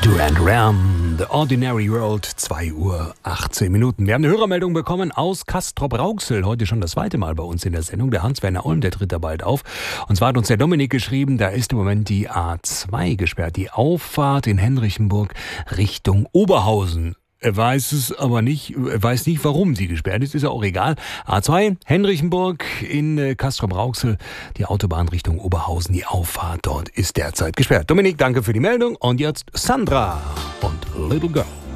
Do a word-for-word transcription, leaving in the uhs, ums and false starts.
Duran Duran, The Ordinary World, zwei Uhr achtzehn Minuten. Wir haben eine Hörermeldung bekommen aus Castrop-Rauxel. Heute schon das zweite Mal bei uns in der Sendung. Der Hans-Werner Olm, der tritt da bald auf. Und zwar hat uns der Dominik geschrieben, da ist im Moment die A zwei gesperrt. Die Auffahrt in Henrichenburg Richtung Oberhausen. Er weiß es aber nicht, er weiß nicht, warum sie gesperrt ist, ist ja auch egal. A zwei, Henrichenburg in äh, Castrop-Rauxel, die Autobahn Richtung Oberhausen, die Auffahrt dort ist derzeit gesperrt. Dominik, danke für die Meldung und jetzt Sandra und Little Girl.